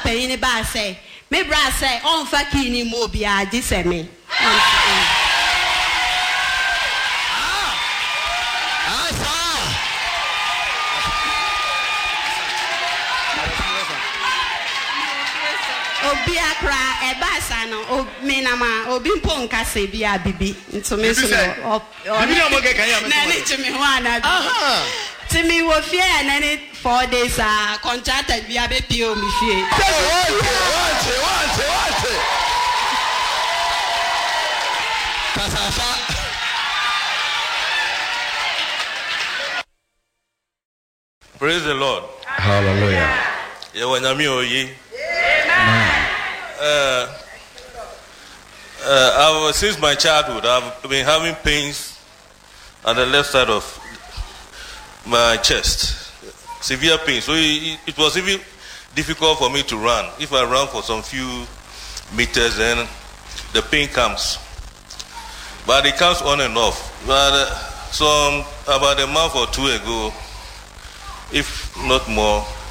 penny ba say. Me bra say on fakini mo bia giseme. Obi akra ebasa no me na ma obi mpo nka se bia bibi nto me so no bibi na mo ke kan ya me na ni chimi ho ana timi wo fie na ni 4 days contracted bia be pio mi fie What? Kasafa. Praise the Lord. Hallelujah. Since my childhood, I've been having pains at the left side of my chest, severe pain. So it was even difficult for me to run. If I run for some few meters, then the pain comes. But it comes on and off. But about a month or two ago, if not more,